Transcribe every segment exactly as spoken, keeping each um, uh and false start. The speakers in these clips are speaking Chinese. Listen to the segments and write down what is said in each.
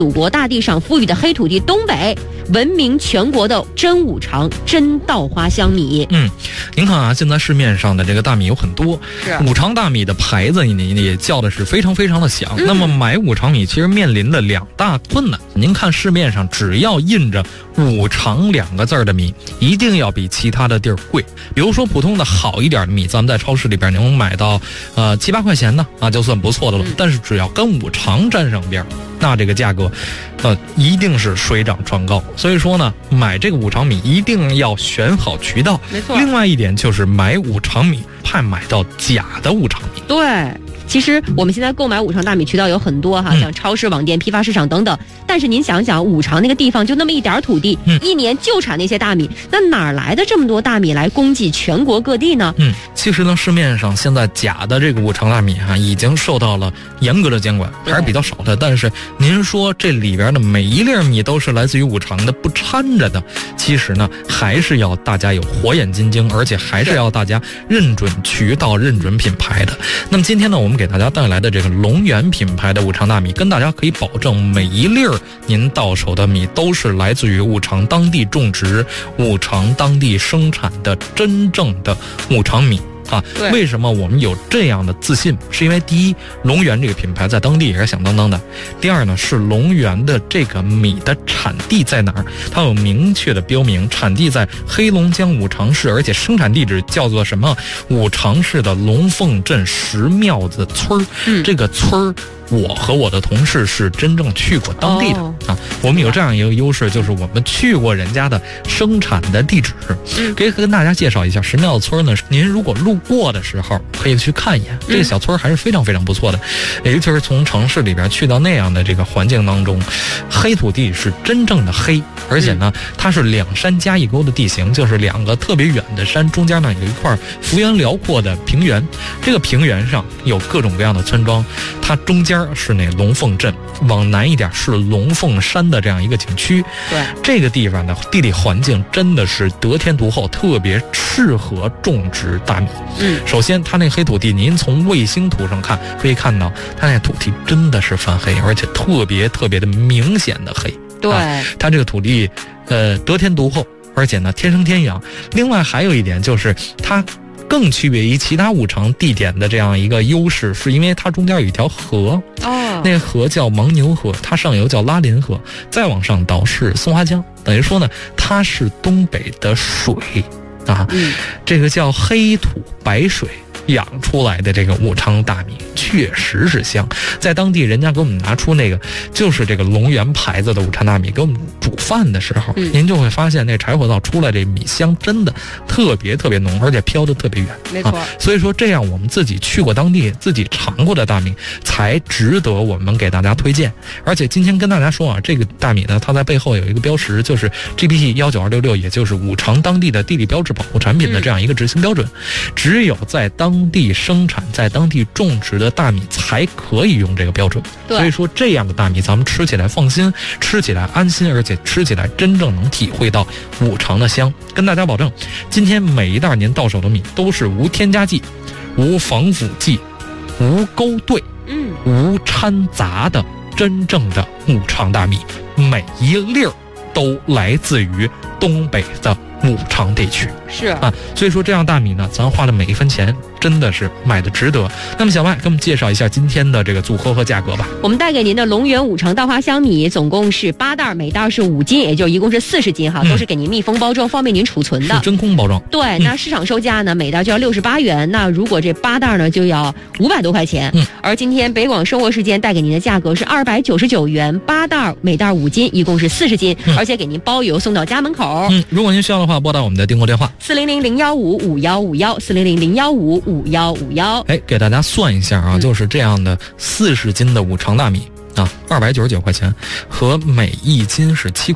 祖国大地上赋予的黑土地东北，闻名全国的真五常真稻花香米。 嗯，您看啊，现在市面上的这个大米有很多，五常大米的牌子你也叫的是非常非常的响。嗯、那么买五常米其实面临的两大困难。您看市面上只要印着五常两个字的米，一定要比其他的地儿贵。比如说普通的好一点的米，咱们在超市里边能买到呃七八块钱呢，那就算不错的了。嗯、但是只要跟五常沾上边，那这个价格呃一定是水涨船高。所以说呢，买这个五常米一定要选好渠道。 没错。 另外一点就是买五常米怕买到假的五常米。 对。其实我们现在购买五常大米渠道有很多哈，像超市、网店、批发市场等等。但是您想想，五常那个地方就那么一点土地，嗯、一年就产那些大米，那哪来的这么多大米来供给全国各地呢？ 嗯，其实呢，市面上现在假的这个五常大米哈、啊，已经受到了严格的监管，还是比较少的。但是您说这里边的每一粒米都是来自于五常的，不掺着的，其实呢，还是要大家有火眼金睛，而且还是要大家认准渠道、认准品牌的。那么今天呢，我们给大家带来的这个龙源品牌的五常大米，跟大家可以保证每一粒儿您到手的米都是来自于五常当地种植、五常当地生产的真正的五常米。啊，为什么我们有这样的自信？是因为第一，龙源这个品牌在当地也是响当当的；第二呢，是龙源的这个米的产地在哪儿？它有明确的标明，产地在黑龙江五常市，而且生产地址叫做什么？五常市的龙凤镇石庙子村儿。嗯，这个村儿。我和我的同事是真正去过当地的、哦、啊，我们有这样一个优势，就是我们去过人家的生产的地址。嗯，可以跟大家介绍一下石庙村呢。您如果路过的时候可以去看一眼，这个小村还是非常非常不错的。尤其是从城市里边去到那样的这个环境当中，黑土地是真正的黑，而且呢，它是两山夹一沟的地形，就是两个特别远的山中间呢有一块幅员辽阔的平原，这个平原上有各种各样的村庄，它中间是那龙凤镇，往南一点是龙凤山的这样一个景区。 对， 这个地方的地理环境真的是得天独厚，特别适合种植大米。嗯，首先它那黑土地，您从卫星图上看可以看到，它那土地真的是泛黑，而且特别特别的明显的黑。 对， 啊、它这个土地，呃，得天独厚，而且呢天生天养。另外还有一点就是它。更区别于其他五常地点的这样一个优势，是因为它中间有一条河，哦，那个河叫牦牛河，它上游叫拉林河，再往上倒是松花江，等于说呢，它是东北的水啊，嗯、这个叫黑土白水养出来的这个五常大米确实是香，在当地人家给我们拿出那个就是这个龙源牌子的五常大米给我们煮饭的时候，嗯、您就会发现那柴火灶出来这米香真的特别特别浓，而且飘得特别远。 没错、啊， 所以说这样我们自己去过当地，自己尝过的大米才值得我们给大家推荐。而且今天跟大家说啊，这个大米呢，它在背后有一个标识，就是 G P T 一九二六六，也就是五常当地的地理标志保护产品的这样一个执行标准。嗯、只有在当地生产、在当地种植的大米才可以用这个标准。所以说这样的大米咱们吃起来放心，吃起来安心，而且吃起来真正能体会到五常的香。跟大家保证，今天每一袋您到手的米都是无添加剂、无防腐剂、无勾兑、嗯、无掺杂的真正的五常大米，每一粒儿都来自于东北的五常地区。 是啊，所以说这样大米呢，咱花的每一分钱真的是买的值得。那么小麦给我们介绍一下今天的这个组合和价格吧。 我们带给您的龙源五常稻花香米总共是八袋，每袋是五斤，也就一共是四十斤哈，嗯、都是给您密封包装，方便您储存的， 是真空包装。 对，嗯、那市场售价呢，每袋就要六十八元，那如果这八袋呢，就要五百多块钱。嗯，而今天北广生活时间带给您的价格是二百九十九元，八袋每袋五斤，一共是四十斤，嗯、而且给您包邮送到家门口。 嗯，如果您需要的话，拨打我们的订购电话四零零零幺五五幺五幺四零零零幺五五幺五幺。 哎，给大家算一下啊，嗯、就是这样的四十斤的五常大米啊，二百九十九块钱，和每一斤是七块多。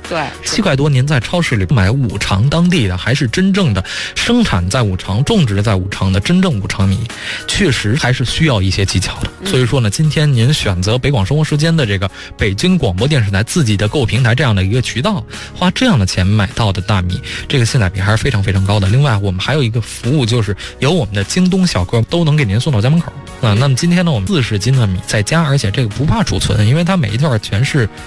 对， 七块多您在超市里买五常当地的，还是真正的生产在五常、种植在五常的真正五常米，确实还是需要一些技巧的。 嗯、 所以说呢，今天您选择北广生活时间的这个北京广播电视台自己的购物平台这样的一个渠道，花这样的钱买到的大米，这个性价比还是非常非常高的。另外，我们还有一个服务，就是由我们的京东小哥都能给您送到家门口啊。那么今天呢，我们四十斤的米在家，而且这个不怕储存，因为它每一段全是